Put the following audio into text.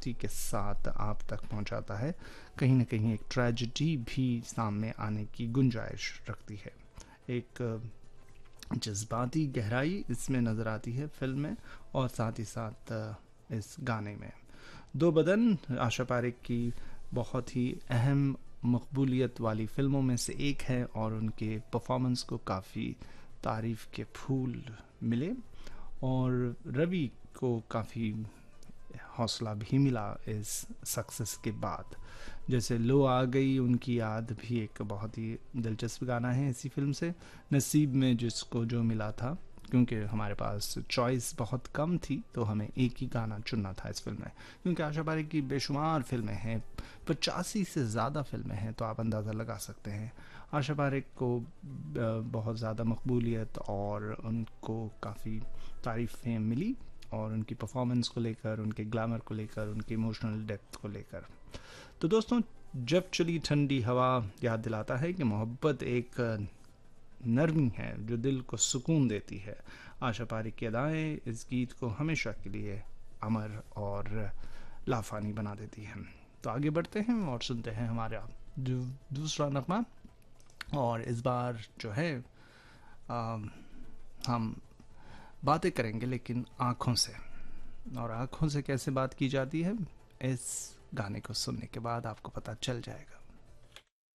खूबसूरती के साथ आप तक पहुंचाता है, कहीं ना कहीं एक ट्रेजेडी भी सामने आने की गुंजाइश रखती है। एक जज्बाती गहराई इसमें नज़र आती है फिल्म में, और साथ ही साथ इस गाने में। दो बदन आशा पारेख की बहुत ही अहम मकबूलियत वाली फिल्मों में से एक है, और उनके परफॉर्मेंस को काफ़ी तारीफ़ के फूल मिले, और रवि को काफ़ी हौसला भी मिला इस सक्सेस के बाद। जैसे लो आ गई उनकी याद भी एक बहुत ही दिलचस्प गाना है इसी फिल्म से। नसीब में जिसको जो मिला था, क्योंकि हमारे पास चॉइस बहुत कम थी तो हमें एक ही गाना चुनना था इस फिल्म में, क्योंकि आशा पारेख की बेशुमार फिल्में हैं, 85 से ज़्यादा फिल्में हैं, तो आप अंदाज़ा लगा सकते हैं आशा पारेख को बहुत ज़्यादा मकबूलियत और उनको काफ़ी तारीफ़ें मिली, और उनकी परफॉर्मेंस को लेकर, उनके ग्लैमर को लेकर, उनकी इमोशनल डेप्थ को लेकर। तो दोस्तों, जब चली ठंडी हवा याद दिलाता है कि मोहब्बत एक नरमी है जो दिल को सुकून देती है। आशा पारेख की अदाएं इस गीत को हमेशा के लिए अमर और लाफानी बना देती हैं। तो आगे बढ़ते हैं और सुनते हैं हमारा दूसरा नगमा, और इस बार जो है हम बातें करेंगे लेकिन आँखों से। और आँखों से कैसे बात की जाती है, इस गाने को सुनने के बाद आपको पता चल जाएगा।